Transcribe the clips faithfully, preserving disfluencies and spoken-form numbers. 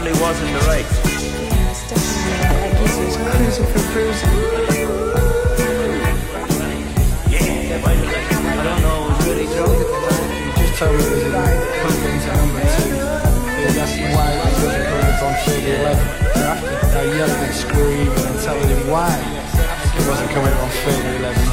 He was in the race. Yeah, it's definitely right. Like he was cruising for cruising. Yeah, I don't know, was really drunk at the time. You just told me it was in Pumpkin to number two. Yeah, that's why it wasn't coming on field eleven. After I yelled and screamed and telling him why it wasn't coming on field eleven.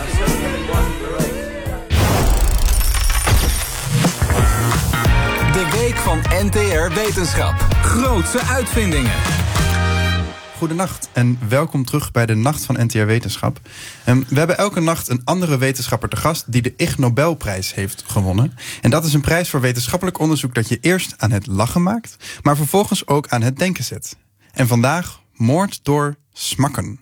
De week van N T R Wetenschap. Grootse uitvindingen. Goedenacht en welkom terug bij de Nacht van N T R Wetenschap. Um, we hebben elke nacht een andere wetenschapper te gast die de Ig Nobelprijs heeft gewonnen. En dat is een prijs voor wetenschappelijk onderzoek dat je eerst aan het lachen maakt, maar vervolgens ook aan het denken zet. En vandaag moord door smakken.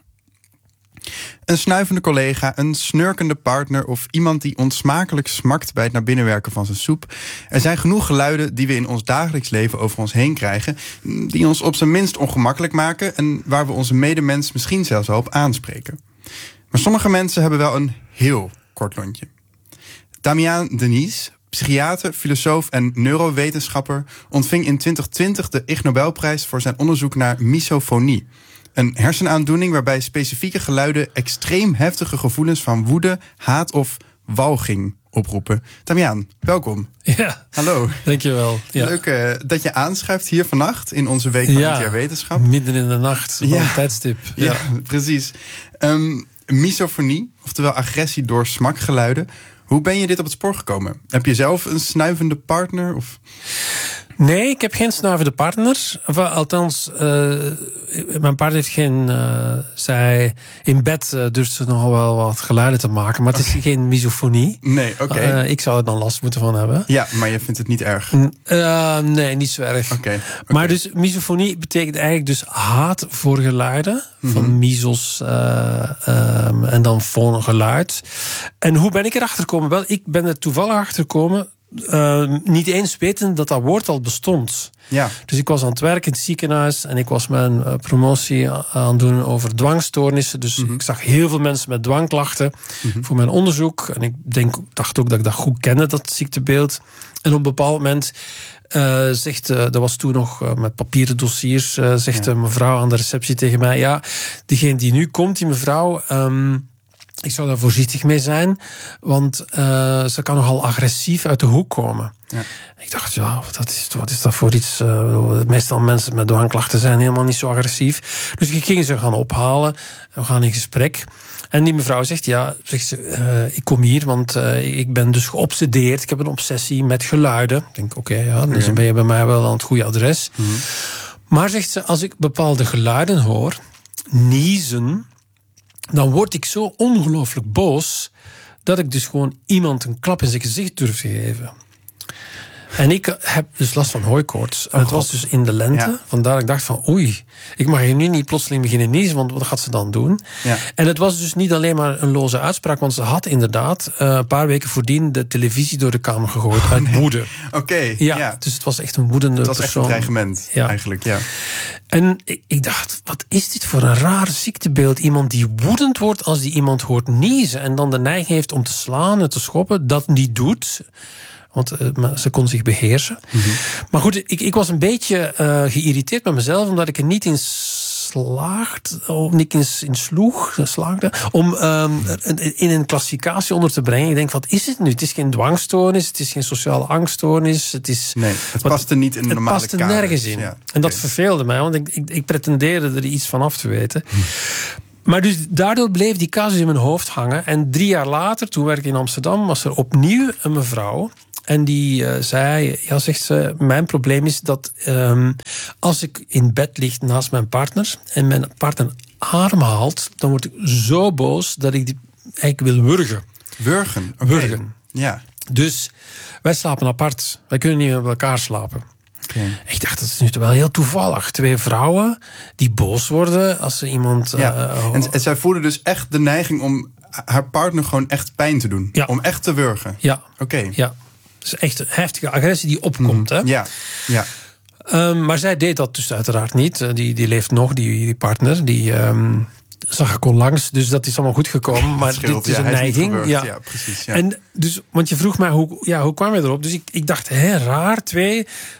Een snuivende collega, een snurkende partner of iemand die onsmakelijk smakt bij het naar binnen werken van zijn soep. Er zijn genoeg geluiden die we in ons dagelijks leven over ons heen krijgen, die ons op zijn minst ongemakkelijk maken en waar we onze medemens misschien zelfs wel op aanspreken. Maar sommige mensen hebben wel een heel kort lontje. Damian Denies, psychiater, filosoof en neurowetenschapper, ontving in twintig twintig de Ig Nobelprijs voor zijn onderzoek naar misofonie. Een hersenaandoening waarbij specifieke geluiden extreem heftige gevoelens van woede, haat of walging oproepen. Damian, welkom. Ja, hallo. Dankjewel. Ja. Leuk uh, dat je aanschuift hier vannacht in onze Week van ja, N T R Wetenschap. Midden in de nacht, van ja. een tijdstip. Ja, ja precies. Um, misofonie, oftewel agressie door smakgeluiden. Hoe ben je dit op het spoor gekomen? Heb je zelf een snuivende partner? Of? Nee, ik heb geen snuivende partner. Enfin, althans, uh, mijn partner heeft geen... Uh, zij in bed uh, durft ze nogal wel wat geluiden te maken. Maar het is okay. Geen misofonie. Nee, oké. Okay. Uh, ik zou er dan last moeten van hebben. Ja, maar je vindt het niet erg? Uh, nee, niet zo erg. Oké. Okay. Okay. Maar dus misofonie betekent eigenlijk dus haat voor geluiden. Mm-hmm. Van misos uh, um, en dan foongeluid. En hoe ben ik erachter gekomen? Wel, ik ben er toevallig achter gekomen... Uh, niet eens weten dat dat woord al bestond. Ja. Dus ik was aan het werk in het ziekenhuis en ik was mijn uh, promotie aan het doen over dwangstoornissen. Dus mm-hmm. ik zag heel veel mensen met dwangklachten mm-hmm. voor mijn onderzoek. En ik denk, dacht ook dat ik dat goed kende, dat ziektebeeld. En op een bepaald moment uh, zegt, uh, dat was toen nog uh, met papieren dossiers, uh, zegt ja. een mevrouw aan de receptie tegen mij: ja, degene die nu komt, die mevrouw... Um, Ik zou daar voorzichtig mee zijn, want uh, ze kan nogal agressief uit de hoek komen. Ja. Ik dacht, ja, dat is, wat is dat voor iets? Uh, meestal mensen met dwangklachten zijn helemaal niet zo agressief. Dus ik ging ze gaan ophalen, we gaan in gesprek. En die mevrouw zegt, ja, zegt ze, uh, ik kom hier, want uh, ik ben dus geobsedeerd. Ik heb een obsessie met geluiden. Ik denk, oké, okay, ja, dus dan ben je bij mij wel aan het goede adres. Mm-hmm. Maar zegt ze, als ik bepaalde geluiden hoor, niezen, dan word ik zo ongelooflijk boos dat ik dus gewoon iemand een klap in zijn gezicht durf te geven. En ik heb dus last van hooikoorts. En het was dus in de lente. Ja. Vandaar dat ik dacht van oei, ik mag hier nu niet plotseling beginnen niezen, want wat gaat ze dan doen? Ja. En het was dus niet alleen maar een loze uitspraak, want ze had inderdaad uh, een paar weken voordien de televisie door de kamer gegooid uit oh, nee. woede. Oké. Okay, ja, ja. Dus het was echt een woedende persoon. Het was persoon. Echt een dreigement, ja. eigenlijk, ja. En ik, ik dacht, wat is dit voor een raar ziektebeeld? Iemand die woedend wordt als die iemand hoort niezen en dan de neiging heeft om te slaan en te schoppen, dat niet doet. Want uh, ze kon zich beheersen. Mm-hmm. Maar goed, ik, ik was een beetje uh, geïrriteerd met mezelf, omdat ik er niet in slaagde, of niet in, in sloeg, slaagde, om um, in een klassificatie onder te brengen. Ik denk, wat is het nu? Het is geen dwangstoornis, het is geen sociale angststoornis. Het is, nee, het wat, paste niet in de normale Het paste nergens in. Ja, en dat okay. verveelde mij, want ik, ik, ik pretendeerde er iets van af te weten. Hm. Maar dus daardoor bleef die casus in mijn hoofd hangen. En drie jaar later, toen werkte ik in Amsterdam, was er opnieuw een mevrouw. En die uh, zei, ja, zegt ze, mijn probleem is dat um, als ik in bed lig naast mijn partner en mijn partner ademhaalt, dan word ik zo boos dat ik die eigenlijk wil wurgen. Wurgen? Okay. Wurgen. Ja. Dus wij slapen apart. Wij kunnen niet met elkaar slapen. Okay. Ik dacht, dat is nu toch wel heel toevallig. Twee vrouwen die boos worden als er iemand... Ja. Uh, en, en zij voelde dus echt de neiging om haar partner gewoon echt pijn te doen. Ja. Om echt te wurgen. Ja. Oké. Okay. Ja. Dus echt een heftige agressie die opkomt. Mm. Hè? Ja. Ja. Um, maar zij deed dat dus uiteraard niet. Die, die leeft nog, die, die partner. Die um, zag ik onlangs, dus dat is allemaal goed gekomen. Maar scheelt, dit is ja, een neiging. Is ja. ja, precies. Ja. En dus, want je vroeg mij, hoe, ja, hoe kwam je erop? Dus ik, ik dacht, hé, raar, twee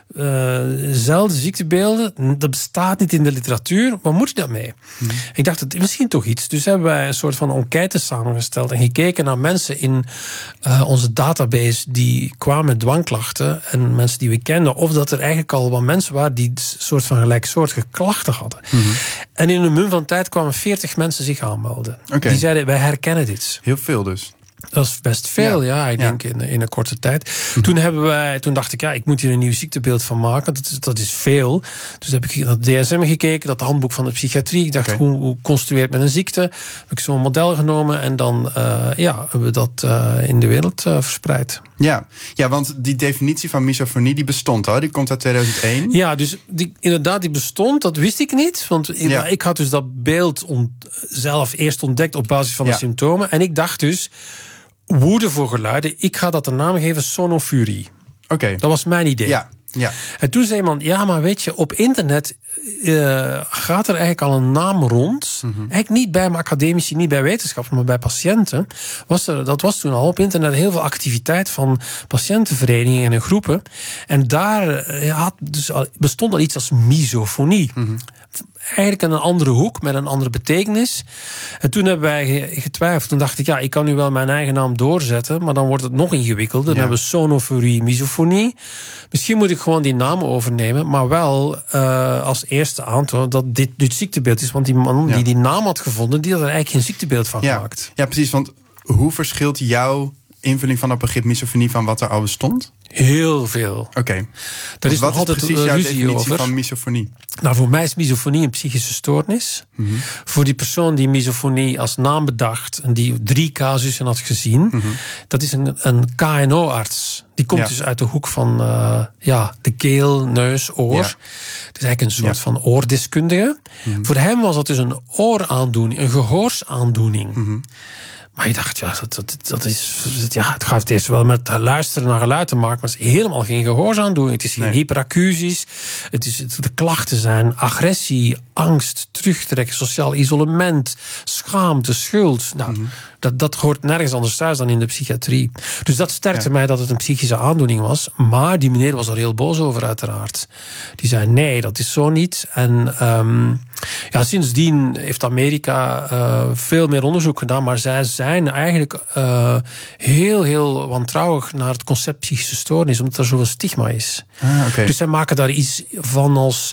zelden ziektebeelden. Dat bestaat niet in de literatuur. Wat moet je daarmee? Hmm. Ik dacht, het is misschien toch iets. Dus hebben wij een soort van enquête samengesteld en gekeken naar mensen in uh, onze database die kwamen met dwangklachten en mensen die we kenden, of dat er eigenlijk al wat mensen waren die een soort van gelijksoortige klachten hadden. Hmm. En in een mum van tijd kwamen veertig mensen zich aanmelden. Okay. Die zeiden, wij herkennen dit. Heel veel dus. Dat is best veel, ja, ja ik denk ja. in, in een korte tijd. Mm-hmm. Toen, hebben wij, toen dacht ik, ja, ik moet hier een nieuw ziektebeeld van maken. Dat is, dat is veel. Dus heb ik naar het D S M gekeken, dat handboek van de psychiatrie. Ik dacht, okay. hoe, hoe construeert men een ziekte? Heb ik zo'n model genomen en dan uh, ja, hebben we dat uh, in de wereld uh, verspreid. Ja. ja, want die definitie van misofonie die bestond al. Die komt uit tweeduizend één. Ja, dus die, inderdaad, die bestond. Dat wist ik niet. Want ja. ik had dus dat beeld ont, zelf eerst ontdekt op basis van de ja. symptomen. En ik dacht dus, woede voor geluiden, ik ga dat de naam geven sonofurie. Oké. Okay. Dat was mijn idee. Ja. Ja. En toen zei iemand, ja, maar weet je, op internet uh, gaat er eigenlijk al een naam rond. Mm-hmm. Eigenlijk niet bij academici, niet bij wetenschappers, maar bij patiënten. Was er, dat was toen al op internet heel veel activiteit van patiëntenverenigingen en groepen. En daar uh, had dus al, bestond al iets als misofonie. Mm-hmm. Eigenlijk in een andere hoek, met een andere betekenis. En toen hebben wij getwijfeld. Toen dacht ik, ja, ik kan nu wel mijn eigen naam doorzetten, maar dan wordt het nog ingewikkelder. Dan ja. hebben we sonofurie, misofonie. Misschien moet ik gewoon die naam overnemen, maar wel uh, als eerste aantonen dat dit dit ziektebeeld is. Want die man ja. die die naam had gevonden, die had er eigenlijk geen ziektebeeld van ja. gemaakt. Ja, precies. Want hoe verschilt jouw invulling van dat begrip misofonie van wat er al bestond? Heel veel. Oké. Okay. Er is wat nog altijd is precies jouw ruzie definitie over. van misofonie? Nou, voor mij is misofonie een psychische stoornis. Mm-hmm. Voor die persoon die misofonie als naam bedacht en die drie casussen had gezien, mm-hmm. dat is een, een K N O-arts. Die komt ja. dus uit de hoek van uh, ja, de keel, neus, oor. Ja. Het is eigenlijk een soort ja. van oordeskundige. Mm-hmm. Voor hem was dat dus een ooraandoening, een gehoorsaandoening. Mm-hmm. Maar je dacht, ja, dat, dat, dat is, ja, het gaat eerst wel met luisteren naar geluid te maken, maar het is helemaal geen gehoorsaandoening. Het is geen nee. hyperacusies. Het is, de klachten zijn agressie, angst, terugtrekken, sociaal isolement, schaamte, schuld. Nou, mm-hmm. dat, dat hoort nergens anders thuis dan in de psychiatrie. Dus dat sterkte ja. mij dat het een psychische aandoening was. Maar die meneer was er heel boos over, uiteraard. Die zei, nee, dat is zo niet. En um, ja, sindsdien heeft Amerika uh, veel meer onderzoek gedaan, maar zij zijn eigenlijk uh, heel, heel wantrouwig naar het concept psychische stoornis, omdat er zoveel stigma is. Ah, okay. Dus zij maken daar iets van als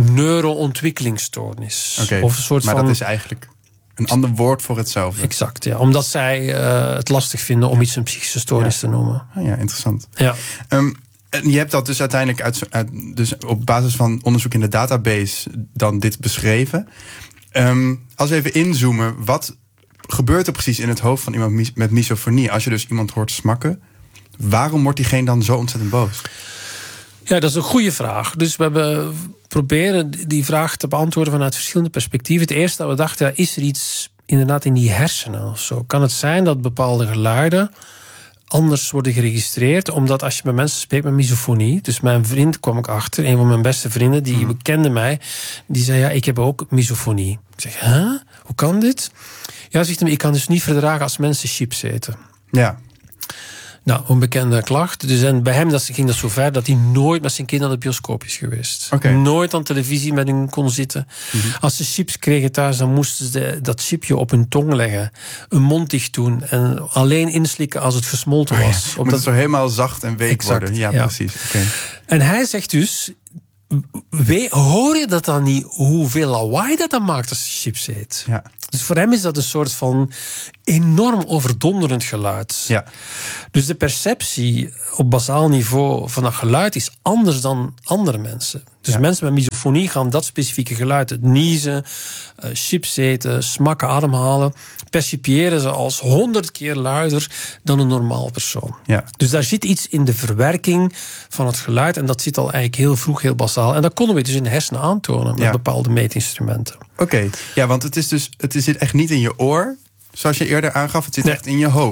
neuroontwikkelingsstoornis. Okay. Of een soort maar van, dat is eigenlijk een ander woord voor hetzelfde. Exact, ja. Omdat zij uh, het lastig vinden om iets een psychische stoornis ja. te noemen. Ah, ja, interessant. Ja. Um, En je hebt dat dus uiteindelijk uit, uit, dus op basis van onderzoek in de database dan dit beschreven. Um, als we even inzoomen, wat gebeurt er precies in het hoofd van iemand met misofonie? Als je dus iemand hoort smakken, waarom wordt diegene dan zo ontzettend boos? Ja, dat is een goede vraag. Dus we hebben proberen die vraag te beantwoorden vanuit verschillende perspectieven. Het eerste dat we dachten, ja, is er iets inderdaad in die hersenen of zo? Kan het zijn dat bepaalde geluiden anders worden geregistreerd, omdat als je met mensen spreekt met misofonie, dus mijn vriend kwam ik achter, een van mijn beste vrienden, die hmm. kende mij, die zei, ja, ik heb ook misofonie. Ik zeg, huh? Hoe kan dit? Ja, zegt hij, ik kan dus niet verdragen als mensen chips eten. Ja. Nou, een bekende klacht. Dus en bij hem dat ging dat zo ver dat hij nooit met zijn kind naar de bioscoop is geweest. Okay. Nooit aan televisie met hen kon zitten. Mm-hmm. Als ze chips kregen thuis, dan moesten ze dat chipje op hun tong leggen, een mond dicht doen en alleen inslikken als het gesmolten was. Oh ja, omdat het zo helemaal zacht en week exact, worden. Ja, ja. precies. Okay. En hij zegt dus, we, hoor je dat dan niet, hoeveel lawaai dat dan maakt als je chips eet? Ja. Dus voor hem is dat een soort van enorm overdonderend geluid. Ja. Dus de perceptie op basaal niveau van dat geluid is anders dan andere mensen. Dus ja. mensen met misofonie gaan dat specifieke geluid, het niezen, uh, chips eten, smakken, ademhalen, percipiëren ze als honderd keer luider dan een normaal persoon. Ja. Dus daar zit iets in de verwerking van het geluid en dat zit al eigenlijk heel vroeg, heel basaal. En dat konden we dus in de hersenen aantonen met ja. bepaalde meetinstrumenten. Oké, okay. ja, want het is dus, het zit echt niet in je oor, zoals je eerder aangaf, het zit nee. echt in je hoofd.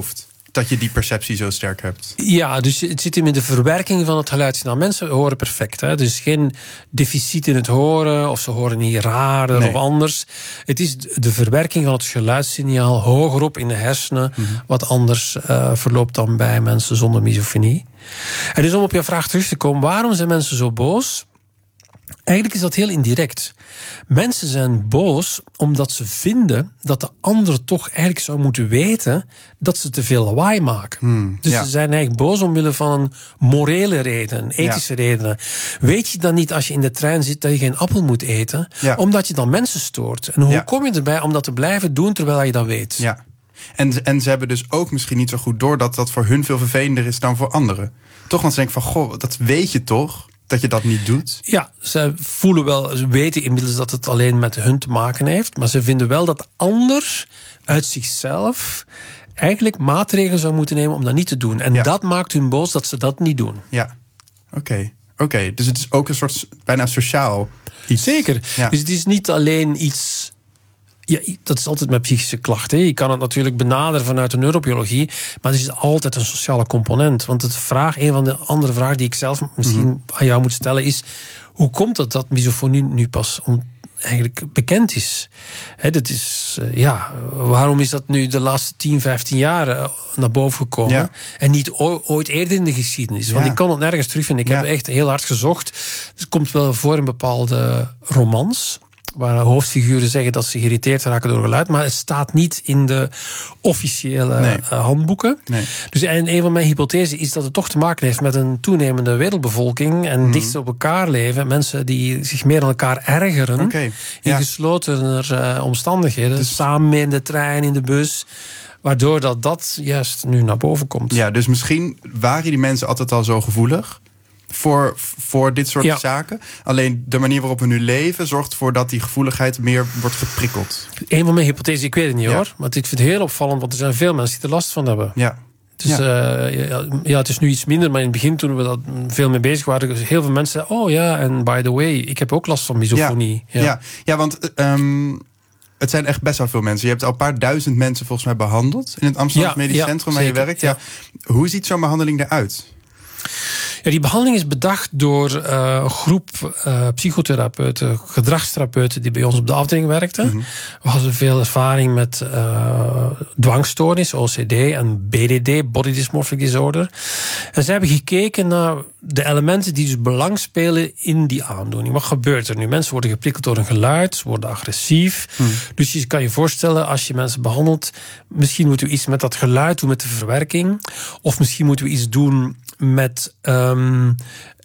dat je die perceptie zo sterk hebt. Ja, dus het zit hem in de verwerking van het geluidssignaal. Mensen horen perfect. Hè? Dus geen deficit in het horen, of ze horen niet raarder nee. of anders. Het is de verwerking van het geluidssignaal hogerop in de hersenen, mm-hmm. wat anders uh, verloopt dan bij mensen zonder misofonie. En dus om op je vraag terug te komen, waarom zijn mensen zo boos? Eigenlijk is dat heel indirect. Mensen zijn boos omdat ze vinden dat de ander toch eigenlijk zou moeten weten dat ze te veel lawaai maken. Hmm, dus ja. ze zijn eigenlijk boos omwille van een morele reden, ethische ja. redenen. Weet je dan niet als je in de trein zit dat je geen appel moet eten, ja. omdat je dan mensen stoort? En hoe ja. kom je erbij om dat te blijven doen terwijl je dat weet? Ja. En, en ze hebben dus ook misschien niet zo goed door dat dat voor hun veel vervelender is dan voor anderen. Toch, want ze denken van, goh, dat weet je toch? Dat je dat niet doet? Ja, ze voelen wel, ze weten inmiddels dat het alleen met hun te maken heeft. Maar ze vinden wel dat anders uit zichzelf eigenlijk maatregelen zou moeten nemen om dat niet te doen. En ja. dat maakt hun boos dat ze dat niet doen. Ja, oké. Okay. Oké, okay. Dus het is ook een soort bijna sociaal iets. Zeker. Ja. Dus het is niet alleen iets... Ja, dat is altijd met psychische klachten. Je kan het natuurlijk benaderen vanuit de neurobiologie, maar er is altijd een sociale component. Want het vraag, een van de andere vragen die ik zelf misschien mm-hmm. aan jou moet stellen is, hoe komt het dat misofonie nu pas om, eigenlijk bekend is? He, dat is uh, ja, waarom is dat nu de laatste tien, vijftien jaar naar boven gekomen? Ja. En niet o- ooit eerder in de geschiedenis? Want ja. ik kan het nergens terugvinden. Ik ja. heb echt heel hard gezocht. Het komt wel voor in bepaalde romans, waar hoofdfiguren zeggen dat ze geïrriteerd raken door geluid, maar het staat niet in de officiële nee. uh, handboeken. Nee. Dus en een van mijn hypothesen is dat het toch te maken heeft met een toenemende wereldbevolking en mm. dicht op elkaar leven. Mensen die zich meer aan elkaar ergeren okay. in ja. geslotener uh, omstandigheden. Dus samen mee in de trein, in de bus. Waardoor dat, dat juist nu naar boven komt. Ja, dus misschien waren die mensen altijd al zo gevoelig Voor, voor dit soort ja. zaken. Alleen de manier waarop we nu leven zorgt ervoor dat die gevoeligheid meer wordt geprikkeld. Een van mijn hypothesen, ik weet het niet ja. hoor. Maar ik vind het heel opvallend, want er zijn veel mensen die er last van hebben. Ja. Dus ja. Uh, ja, ja, het is nu iets minder, maar in het begin toen we dat veel mee bezig waren, heel veel mensen zeiden, oh ja, en by the way, ik heb ook last van misofonie. Ja, ja. ja. ja want um, het zijn echt best wel veel mensen. Je hebt al een paar duizend mensen volgens mij behandeld in het Amsterdam ja, Medisch ja, Centrum waar zeker, je werkt. Ja. Ja. Hoe ziet zo'n behandeling eruit? Ja, die behandeling is bedacht door uh, een groep uh, psychotherapeuten, gedragstherapeuten die bij ons op de afdeling werkten. Mm-hmm. We hadden veel ervaring met uh, dwangstoornis, O C D en B D D, Body Dysmorphic Disorder. En ze hebben gekeken naar de elementen die dus belang spelen in die aandoening. Wat gebeurt er nu? Mensen worden geprikkeld door een geluid, ze worden agressief. Mm. Dus je kan je voorstellen, als je mensen behandelt, misschien moeten we iets met dat geluid doen, met de verwerking. Of misschien moeten we iets doen met um,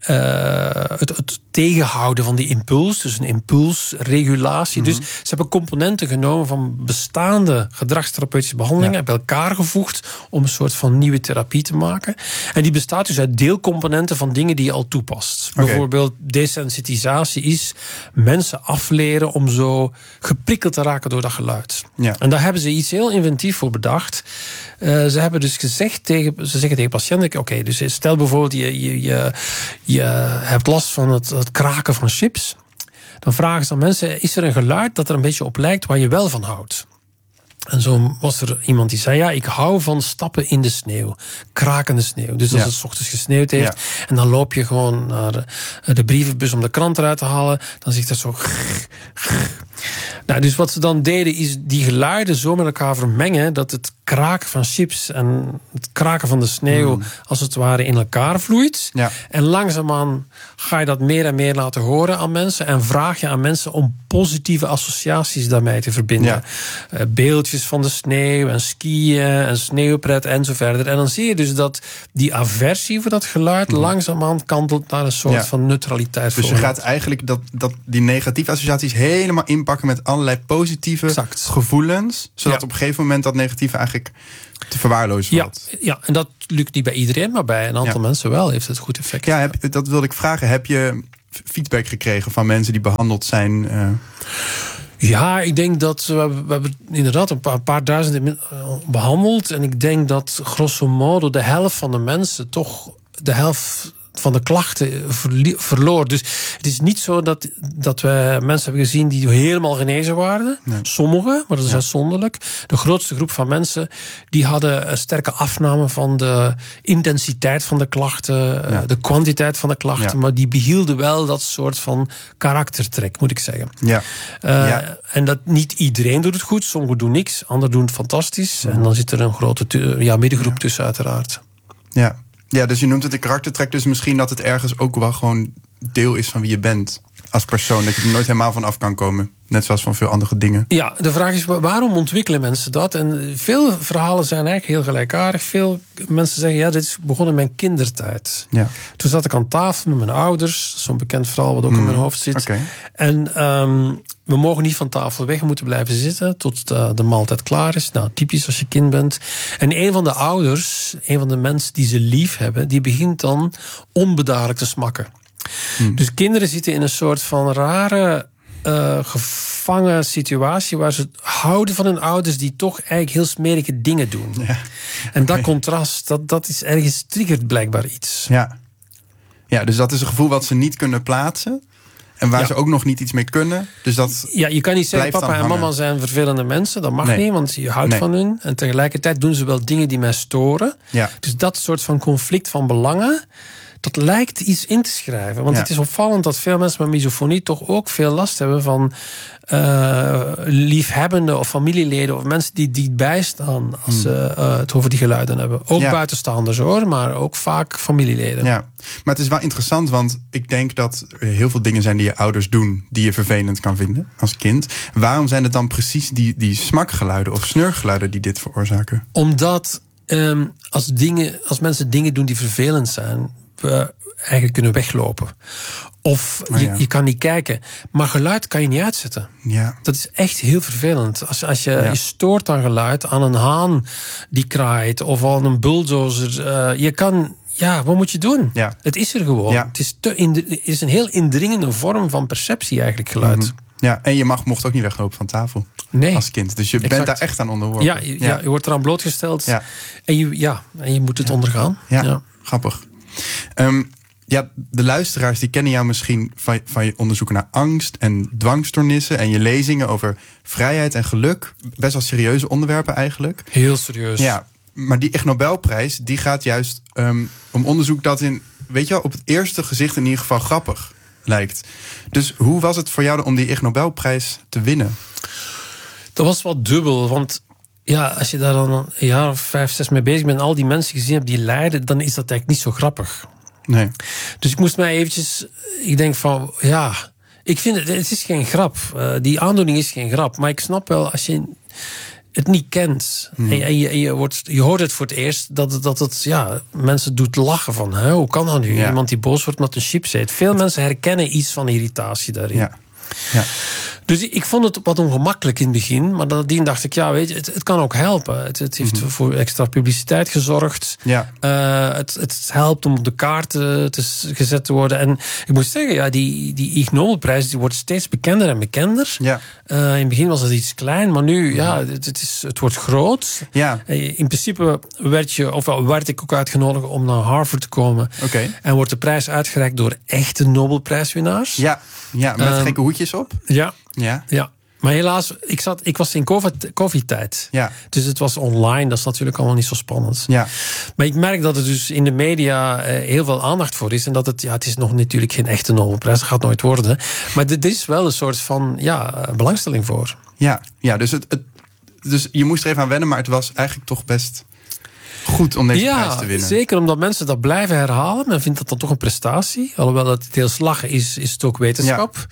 uh, het, het tegenhouden van die impuls. Dus een impulsregulatie. Mm-hmm. Dus ze hebben componenten genomen van bestaande gedragstherapeutische behandelingen, ja. bij elkaar gevoegd om een soort van nieuwe therapie te maken. En die bestaat dus uit deelcomponenten van dingen die je al toepast. Okay. Bijvoorbeeld desensitisatie is mensen afleren om zo geprikkeld te raken door dat geluid. Ja. En daar hebben ze iets heel inventief voor bedacht. Uh, ze hebben dus gezegd tegen, ze zeggen tegen patiënten, oké, okay, dus stel bijvoorbeeld je, je, je, je hebt last van het, het kraken van chips. Dan vragen ze aan mensen, is er een geluid dat er een beetje op lijkt waar je wel van houdt? En zo was er iemand die zei, ja, ik hou van stappen in de sneeuw. Krakende sneeuw. Dus als ja. het 's ochtends gesneeuwd heeft, ja. en dan loop je gewoon naar de, de brievenbus om de krant eruit te halen, dan zegt dat zo. Nou, dus wat ze dan deden is die geluiden zo met elkaar vermengen dat het kraken van chips en het kraken van de sneeuw mm. als het ware in elkaar vloeit. Ja. En langzaamaan ga je dat meer en meer laten horen aan mensen en vraag je aan mensen om positieve associaties daarmee te verbinden. Ja. Uh, beeldjes van de sneeuw en skiën en sneeuwpret en zo verder. En dan zie je dus dat die aversie voor dat geluid mm. langzaamaan kantelt naar een soort ja. van neutraliteit. Dus je gaat eigenlijk dat, dat die negatieve associaties helemaal inpakken met allerlei positieve exact. gevoelens, zodat ja. op een gegeven moment dat negatieve eigenlijk te verwaarlozen valt. Ja, ja, en dat lukt niet bij iedereen, maar bij een aantal ja. mensen wel heeft het goed effect. Ja, heb, dat wilde ik vragen. Heb je feedback gekregen van mensen die behandeld zijn? Uh... Ja, ik denk dat we, we hebben inderdaad een paar, een paar duizend behandeld. En ik denk dat grosso modo de helft van de mensen toch de helft van de klachten verli- verloor. Dus het is niet zo dat, dat we mensen hebben gezien die helemaal genezen waren. Nee. Sommigen, maar dat is ja. uitzonderlijk. De grootste groep van mensen die hadden een sterke afname van de intensiteit van de klachten, ja. de kwantiteit van de klachten, ja. maar die behielden wel dat soort van karaktertrek, moet ik zeggen. Ja. Uh, ja. En dat niet iedereen doet het goed, sommigen doen niks, anderen doen het fantastisch. Ja. En dan zit er een grote tu- ja, middengroep ja. tussen, uiteraard. Ja. Ja, dus je noemt het een karaktertrek, dus misschien dat het ergens ook wel gewoon deel is van wie je bent als persoon. Dat je er nooit helemaal van af kan komen. Net zoals van veel andere dingen. Ja, de vraag is, waarom ontwikkelen mensen dat? En veel verhalen zijn eigenlijk heel gelijkaardig. Veel mensen zeggen, ja, dit is begonnen in mijn kindertijd. Ja. Toen zat ik aan tafel met mijn ouders. Zo'n bekend verhaal wat ook mm. in mijn hoofd zit. Okay. En um, we mogen niet van tafel weg. We moeten blijven zitten tot de, de maaltijd klaar is. Nou, typisch als je kind bent. En een van de ouders, een van de mensen die ze lief hebben, die begint dan onbedaarlijk te smakken. Mm. Dus kinderen zitten in een soort van rare Uh, gevangen situatie waar ze houden van hun ouders die toch eigenlijk heel smerige dingen doen. Ja. En dat okay. contrast, dat, dat is ergens triggert blijkbaar iets. Ja. Ja, dus dat is een gevoel wat ze niet kunnen plaatsen. En waar ja. ze ook nog niet iets mee kunnen. Dus dat ja, je kan niet zeggen, papa en mama zijn vervelende mensen. Dat mag nee. niet, want je houdt nee. van hun. En tegelijkertijd doen ze wel dingen die mij storen. Ja. Dus dat soort van conflict van belangen, dat lijkt iets in te schrijven. Want ja. het is opvallend dat veel mensen met misofonie toch ook veel last hebben van uh, liefhebbenden of familieleden of mensen die dichtbij staan als hmm. ze uh, het over die geluiden hebben. Ook ja. buitenstaanders hoor, maar ook vaak familieleden. Ja, maar het is wel interessant, want ik denk dat er heel veel dingen zijn die je ouders doen die je vervelend kan vinden als kind. Waarom zijn het dan precies die, die smakgeluiden of snurgeluiden die dit veroorzaken? Omdat um, als, dingen, als mensen dingen doen die vervelend zijn, we eigenlijk kunnen weglopen. Of oh ja. je, je kan niet kijken. Maar geluid kan je niet uitzetten. Ja. Dat is echt heel vervelend. Als, als je, ja. je stoort aan geluid, aan een haan die kraait of aan een bulldozer. Uh, je kan, ja, wat moet je doen? Ja. Het is er gewoon. Ja. Het, is te indr- het is een heel indringende vorm van perceptie eigenlijk, geluid. Mm-hmm. Ja, en je mag, mocht ook niet weglopen van tafel nee. als kind. Dus je exact. bent daar echt aan onderworpen. Ja, je, ja. ja, je wordt eraan blootgesteld. Ja. En, je, ja, en je moet het ja. ondergaan. Ja, ja. Grappig. Um, ja, de luisteraars die kennen jou misschien van, van je onderzoeken naar angst en dwangstoornissen en je lezingen over vrijheid en geluk. Best wel serieuze onderwerpen eigenlijk. Heel serieus. Ja, maar die Ig Nobelprijs die gaat juist um, om onderzoek dat in, weet je wel, op het eerste gezicht in ieder geval grappig lijkt. Dus hoe was het voor jou om die Ig Nobelprijs te winnen? Dat was wel dubbel, want ja, als je daar dan een jaar of vijf, zes mee bezig bent en al die mensen gezien hebt die lijden, dan is dat eigenlijk niet zo grappig. Nee. Dus ik moest mij eventjes, ik denk van, ja, ik vind het, het is geen grap. Uh, die aandoening is geen grap. Maar ik snap wel, als je het niet kent hmm. en, en, je, en je, wordt, je hoort het voor het eerst, dat het, dat het ja, mensen doet lachen van, hè, hoe kan dat nu? Ja. Iemand die boos wordt omdat een chips eet. Veel mensen herkennen iets van irritatie daarin. Ja. Ja. Dus ik vond het wat ongemakkelijk in het begin. Maar nadien dacht ik, ja, weet je, het, het kan ook helpen. Het, het heeft mm-hmm. voor extra publiciteit gezorgd. Ja. Uh, het, het helpt om op de kaart te, te gezet te worden. En ik moet zeggen, ja, die, die Ig Nobelprijs die wordt steeds bekender en bekender. Ja. Uh, in het begin was het iets klein, maar nu, ja, het, het, is, het wordt groot. Ja. In principe werd, je, ofwel werd ik ook uitgenodigd om naar Harvard te komen. Okay. En wordt de prijs uitgereikt door echte Nobelprijswinnaars. Ja, ja met um, gekke hoedjes op. Ja. Ja. ja. Maar helaas, ik, zat, ik was in COVID-tijd. Ja. Dus het was online, dat is natuurlijk allemaal niet zo spannend. Ja. Maar ik merk dat er dus in de media eh, heel veel aandacht voor is. En dat het, ja, het is nog natuurlijk geen echte Nobelprijs, dat gaat nooit worden. Maar er is wel een soort van ja, belangstelling voor. Ja, ja dus, het, het, dus je moest er even aan wennen, maar het was eigenlijk toch best goed om deze ja, prijs te winnen. Zeker omdat mensen dat blijven herhalen. Men vindt dat dan toch een prestatie. Alhoewel dat het heel slag is, is het ook wetenschap. Ja.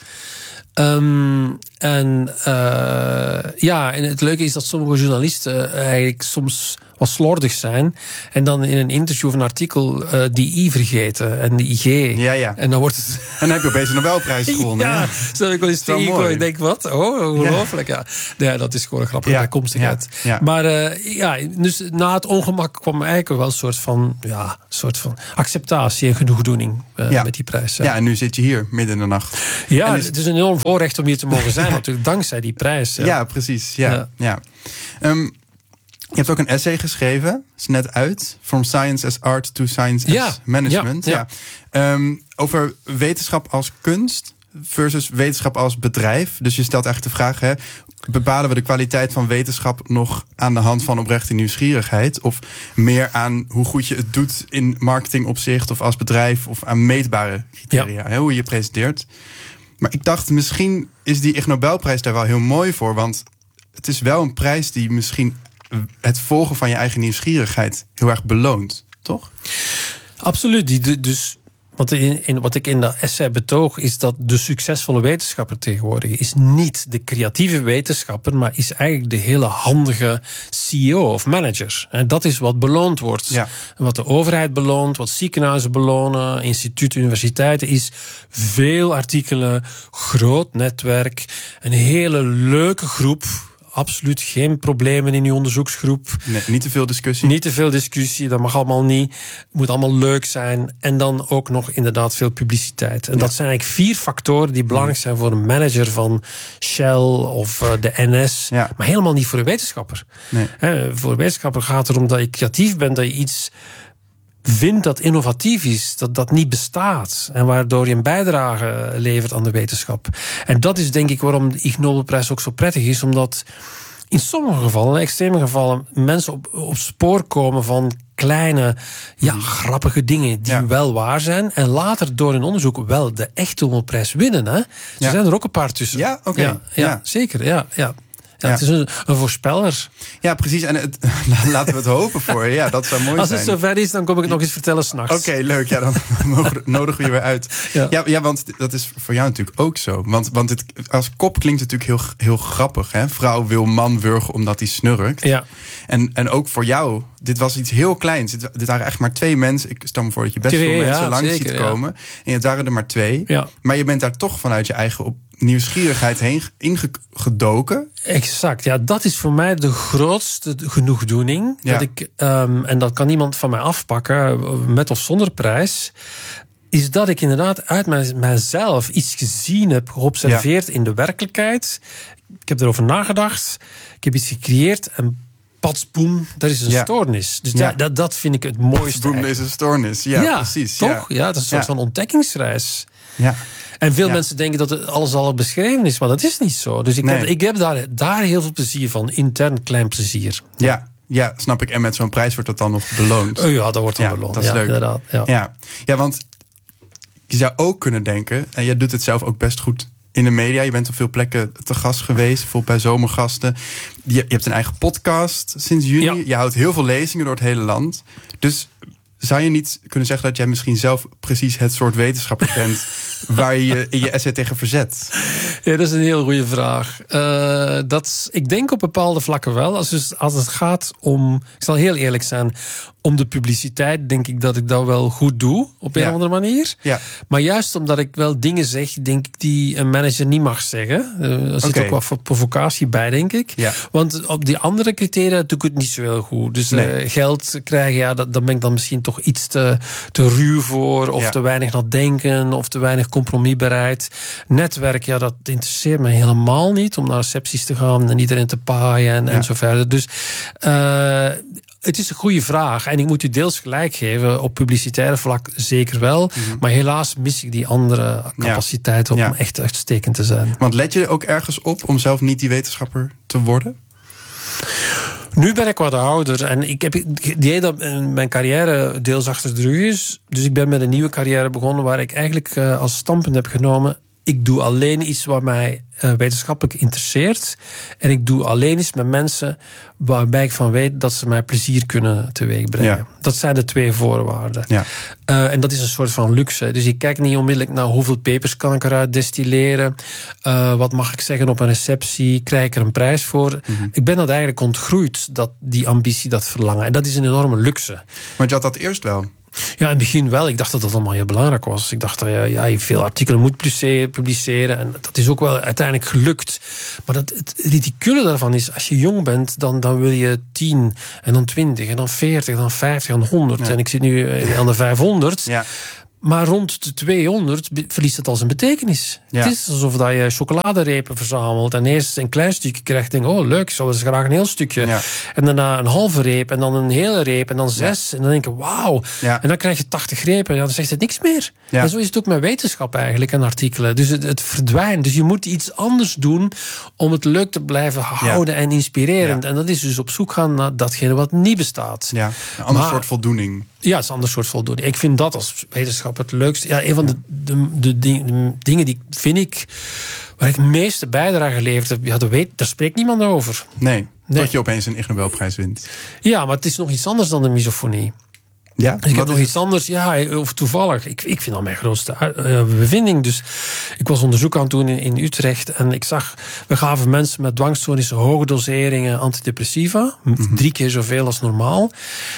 Um, en uh, ja, en het leuke is dat sommige journalisten eigenlijk soms wat slordig zijn en dan in een interview of een artikel uh, die I vergeten en de I G. Ja, ja. En dan wordt het. En dan heb je opeens een Nobelprijs gewonnen. Ja, zo heb ik wel eens tegengekomen. Ik denk, wat? Oh, ongelooflijk. Ja. Ja. ja, dat is gewoon een grappige ja. bijkomstigheid. Ja. Ja. Maar uh, ja, dus na het ongemak kwam eigenlijk wel een soort van, ja, soort van acceptatie en genoegdoening uh, ja. met die prijs. Ja. ja, en nu zit je hier midden in de nacht. Ja, is... het is een enorm voorrecht om hier te mogen zijn, natuurlijk, dankzij die prijs. Ja, ja precies. Ja. Ja. Ja. Um, Je hebt ook een essay geschreven, is net uit. From Science as Art to Science Ja, as Management. ja, Ja. Um, over wetenschap als kunst versus wetenschap als bedrijf. Dus je stelt eigenlijk de vraag, hè, bepalen we de kwaliteit van wetenschap nog aan de hand van oprechte nieuwsgierigheid? Of meer aan hoe goed je het doet in marketingopzicht of als bedrijf of aan meetbare criteria, Ja. hè, hoe je presenteert. Maar ik dacht, misschien is die Ig Nobelprijs daar wel heel mooi voor, want het is wel een prijs die misschien het volgen van je eigen nieuwsgierigheid heel erg beloont, toch? Absoluut. Die, dus wat, in, in, wat ik in dat essay betoog, is dat de succesvolle wetenschapper tegenwoordig is niet de creatieve wetenschapper, maar is eigenlijk de hele handige C E O of manager. En dat is wat beloond wordt. Ja. En wat de overheid beloont, wat ziekenhuizen belonen, instituten, universiteiten, is veel artikelen, groot netwerk, een hele leuke groep. Absoluut geen problemen in uw onderzoeksgroep. Nee, niet te veel discussie. Niet te veel discussie, dat mag allemaal niet. Het moet allemaal leuk zijn. En dan ook nog inderdaad veel publiciteit. En Ja. dat zijn eigenlijk vier factoren die belangrijk zijn voor een manager van Shell of uh, de N S. Ja. Maar helemaal niet voor een wetenschapper. Nee. He, voor een wetenschapper gaat het erom dat je creatief bent, dat je iets vindt dat innovatief is, dat dat niet bestaat. En waardoor je een bijdrage levert aan de wetenschap. En dat is denk ik waarom de Ig Nobelprijs ook zo prettig is, omdat in sommige gevallen, in extreme gevallen, mensen op, op spoor komen van kleine, ja, grappige dingen die Ja. wel waar zijn. En later door hun onderzoek wel de echte Nobelprijs winnen. Hè? Er Ja. zijn er ook een paar tussen. Ja, oké. Ja, ja, Ja. zeker. Ja, ja. Ja, Ja. Het is een, een voorspeller. Ja, precies. En het, laten we het hopen voor je. Ja, dat zou mooi Als zijn. het zover is, dan kom ik het nog eens vertellen s'nachts. Oké, leuk. Ja, dan mogen- nodigen we je weer uit. Ja. Ja. Ja, want dat is voor jou natuurlijk ook zo. Want, want het, als kop klinkt het natuurlijk heel, heel grappig. Hè? Vrouw wil man wurgen omdat hij snurkt. Ja. En, en ook voor jou, dit was iets heel kleins. Dit, dit waren echt maar twee mensen. Ik stel me voor dat je best Twee, veel mensen ja, langs zeker, ziet ja. komen. En het waren er maar twee. Ja. Maar je bent daar toch vanuit je eigen op nieuwsgierigheid heen ingedoken. Exact, ja, dat is voor mij de grootste genoegdoening. Ja. Dat ik, um, en dat kan niemand van mij afpakken, met of zonder prijs, is dat ik inderdaad uit mij, mijzelf iets gezien heb, geobserveerd ja. in de werkelijkheid. Ik heb erover nagedacht, ik heb iets gecreëerd en pats, boem, dat is een ja. stoornis. Dus ja. ja, dat, dat vind ik het mooiste. Boem, dat is een stoornis. Ja, ja precies. toch? Ja, ja dat is een soort ja. van ontdekkingsreis. Ja. En veel ja. mensen denken dat het alles al beschreven is, maar dat is niet zo. Dus ik, nee. heb, ik heb daar, daar heel veel plezier van, intern klein plezier. Ja, ja, snap ik. En met zo'n prijs wordt dat dan nog beloond. Oh ja, dat wordt dan ja, beloond. Dat is ja, leuk. Inderdaad, ja. Ja. Ja, want je zou ook kunnen denken, en jij doet het zelf ook best goed in de media. Je bent op veel plekken te gast geweest, bijvoorbeeld bij Zomergasten. Je, je hebt een eigen podcast sinds juni. Ja. Je houdt heel veel lezingen door het hele land. Dus zou je niet kunnen zeggen dat jij misschien zelf precies het soort wetenschapper bent waar je je in je essay tegen verzet? Ja, dat is een heel goede vraag. Uh, dat, ik denk op bepaalde vlakken wel. Als, dus, als het gaat om, ik zal heel eerlijk zijn, om de publiciteit denk ik dat ik dat wel goed doe, op een ja. of andere manier. Ja. Maar juist omdat ik wel dingen zeg, denk ik, die een manager niet mag zeggen. Uh, er zit okay. ook wat provocatie bij, denk ik. Ja. Want op die andere criteria doe ik het niet zo heel goed. Dus nee. uh, geld krijgen, ja, dat, daar ben ik dan misschien toch iets te, te ruw voor, of ja. te weinig naar denken, of te weinig compromisbereid. Netwerk, ja, dat interesseert me helemaal niet, om naar recepties te gaan en iedereen te paaien en, ja. en zo verder. Dus uh, het is een goede vraag. En ik moet u deels gelijk geven. Op publicitaire vlak zeker wel. Mm-hmm. Maar helaas mis ik die andere capaciteiten ja. om ja. echt uitstekend te zijn. Want let je ook ergens op om zelf niet die wetenschapper te worden? Nu ben ik wat ouder. En ik heb het idee dat mijn carrière deels achter de rug is. Dus ik ben met een nieuwe carrière begonnen waar ik eigenlijk uh, als standpunt heb genomen: ik doe alleen iets wat mij uh, wetenschappelijk interesseert. En ik doe alleen iets met mensen waarbij ik van weet dat ze mij plezier kunnen teweegbrengen. Ja. Dat zijn de twee voorwaarden. Ja. Uh, en dat is een soort van luxe. Dus ik kijk niet onmiddellijk naar hoeveel papers kan ik eruit destilleren. Uh, wat mag ik zeggen op een receptie? Krijg ik er een prijs voor? Mm-hmm. Ik ben dat eigenlijk ontgroeid, dat, die ambitie, dat verlangen. En dat is een enorme luxe. Want je had dat eerst wel? Ja, in het begin wel. Ik dacht dat dat allemaal heel belangrijk was. Ik dacht dat ja, je veel artikelen moet publiceren. En dat is ook wel uiteindelijk gelukt. Maar dat, het ridicule daarvan is, als je jong bent, dan, dan wil je tien, en dan twintig, en dan veertig, en dan vijftig, en honderd. Ja. En ik zit nu aan de vijfhonderd. Ja. Maar rond de tweehonderd be- verliest het al zijn betekenis. Ja. Het is alsof dat je chocoladerepen verzamelt en eerst een klein stukje krijgt en denk oh leuk, ik zou dus graag een heel stukje. Ja. En daarna een halve reep en dan een hele reep en dan zes. En dan denk je wauw. Ja. En dan krijg je tachtig repen en dan zegt het niks meer. Ja. En zo is het ook met wetenschap eigenlijk en artikelen. Dus het, het verdwijnt. Dus je moet iets anders doen om het leuk te blijven houden en inspirerend. Ja. En dat is dus op zoek gaan naar datgene wat niet bestaat. Ja, een ander Maar- soort voldoening. Ja, het is een ander soort voldoening. Ik vind dat als wetenschap het leukste. Ja, een van de, de, de, ding- de dingen die vind ik waar ik het meeste bijdrage geleverd heb, ja, dat weet, daar spreekt niemand over. Nee, Nee. dat je opeens een Ig Nobelprijs wint. Ja, maar het is nog iets anders dan de misofonie. Ja, Dus ik heb wat nog is iets anders, ja, of toevallig. Ik, ik vind dat mijn grootste uh, bevinding. Dus ik was onderzoek aan het doen in, in Utrecht en ik zag, we gaven mensen met dwangstoornissen hoge doseringen antidepressiva, mm-hmm. drie keer zoveel als normaal.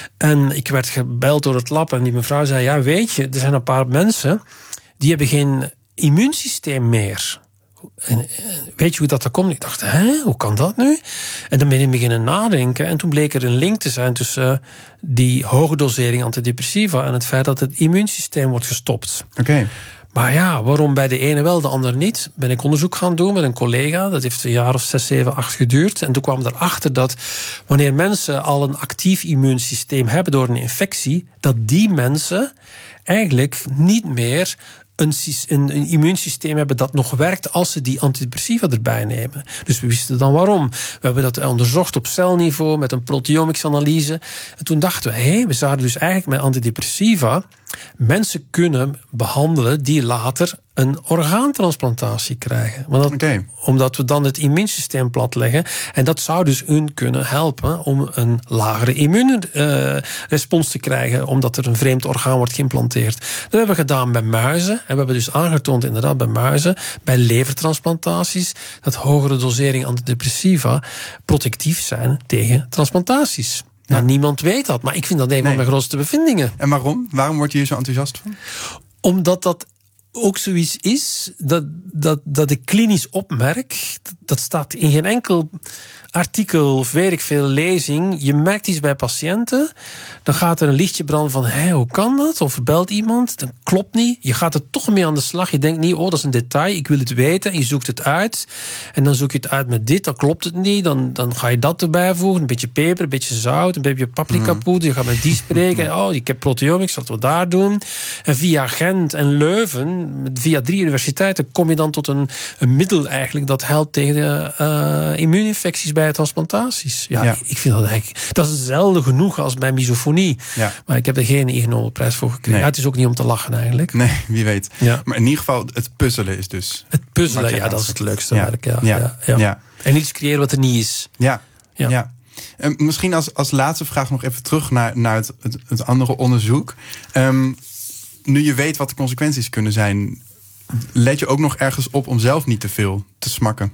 En ik werd gebeld door het lab en die mevrouw zei, ja, weet je, er zijn een paar mensen die hebben geen immuunsysteem meer. En weet je hoe dat, dat komt? Ik dacht, hè, hoe kan dat nu? En dan ben ik beginnen nadenken. En toen bleek er een link te zijn tussen uh, die hoge dosering antidepressiva en het feit dat het immuunsysteem wordt gestopt. Oké. Okay. Maar ja, waarom bij de ene wel, de ander niet? Ben ik onderzoek gaan doen met een collega. Dat heeft een jaar of zes, zeven, acht geduurd. En toen kwam erachter dat wanneer mensen al een actief immuunsysteem hebben door een infectie, dat die mensen eigenlijk niet meer Een, een, een immuunsysteem hebben dat nog werkt als ze die antidepressiva erbij nemen. Dus we wisten dan waarom. We hebben dat onderzocht op celniveau met een proteomics-analyse. En toen dachten we, hé, hey, we zouden dus eigenlijk met antidepressiva mensen kunnen behandelen die later een orgaantransplantatie krijgen. Maar dat, okay. Omdat we dan het immuunsysteem platleggen. En dat zou dus hun kunnen helpen om een lagere immuunrespons uh, te krijgen, omdat er een vreemd orgaan wordt geïmplanteerd. Dat hebben we gedaan bij muizen. En we hebben dus aangetoond inderdaad bij muizen, bij levertransplantaties, dat hogere doseringen antidepressiva protectief zijn tegen transplantaties. Ja. Nou, niemand weet dat, maar ik vind dat een nee. van mijn grootste bevindingen. En waarom? Waarom word je hier zo enthousiast van? Omdat dat ook zoiets is dat, dat, dat ik klinisch opmerk. Dat staat in geen enkel artikel of weet ik veel lezing. Je merkt iets bij patiënten. Dan gaat er een lichtje branden van, hé, hoe kan dat? Of belt iemand, dan klopt niet. Je gaat er toch mee aan de slag. Je denkt niet, oh, dat is een detail, ik wil het weten. En je zoekt het uit. En dan zoek je het uit met dit, dan klopt het niet. Dan, dan ga je dat erbij voegen. Een beetje peper, een beetje zout, een beetje paprikapoeder. Je gaat met die spreken. Oh, ik heb proteomics, wat we daar doen. En via Gent en Leuven, via drie universiteiten, kom je dan tot een, een middel eigenlijk dat helpt tegen de uh, immuuninfecties bij transplantaties. Ja, ja, ik vind dat eigenlijk, dat is hetzelfde genoeg als bij misofonie. Ja. Maar ik heb er geen Ig Nobelprijs voor gekregen. Nee. Ja, het is ook niet om te lachen eigenlijk. Nee, wie weet. Ja. Maar in ieder geval, het puzzelen is dus... Het puzzelen, ja, dat is het leukste ja. werk. Ja. Ja. Ja. Ja. Ja. En iets creëren wat er niet is. Ja, ja. ja. En misschien als, als laatste vraag nog even terug naar, naar het, het, het andere onderzoek. Um, nu je weet wat de consequenties kunnen zijn, let je ook nog ergens op om zelf niet te veel te smakken?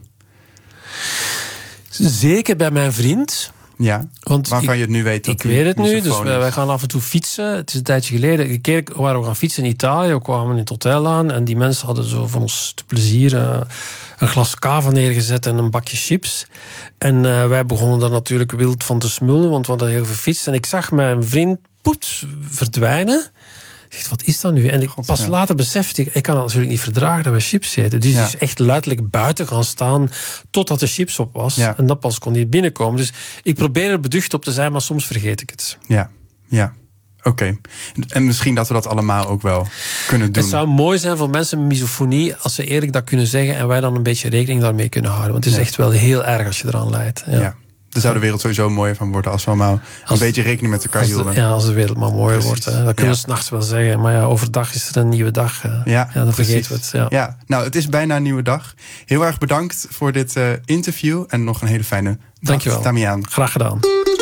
Zeker bij mijn vriend. Ja, want waarvan ik, je het nu weet. Dat ik weet het nu, dus wij, wij gaan af en toe fietsen. Het is een tijdje geleden. Een keer waren we gaan fietsen in Italië. We kwamen in het hotel aan en die mensen hadden zo van ons te plezier uh, een glas cava neergezet en een bakje chips. En uh, wij begonnen daar natuurlijk wild van te smullen, want we hadden heel veel gefietst. En ik zag mijn vriend poets verdwijnen. Ik dacht, wat is dat nu? En ik God, pas ja. later besefte ik, ik kan natuurlijk niet verdragen dat we chips eten. Dus ja. hij is echt luidelijk buiten gaan staan totdat de chips op was. Ja. En dat pas kon hij binnenkomen. Dus ik probeer er beducht op te zijn, maar soms vergeet ik het. Ja, ja. Oké. Okay. En misschien dat we dat allemaal ook wel kunnen doen. Het zou mooi zijn voor mensen met misofonie als ze eerlijk dat kunnen zeggen en wij dan een beetje rekening daarmee kunnen houden. Want het is ja. echt wel heel erg als je eraan leidt. Ja. ja. Daar zou de wereld sowieso mooier van worden als we allemaal als, een beetje rekening met elkaar hielden. Ja, als de wereld maar mooier Precies. wordt. Hè. Dat kunnen ja. we 's nachts wel zeggen. Maar ja, overdag is er een nieuwe dag. Ja, ja, dan vergeten we het. Ja. ja, nou, het is bijna een nieuwe dag. Heel erg bedankt voor dit uh, interview. En nog een hele fijne dag, Dankjewel. Damiaan. Graag gedaan.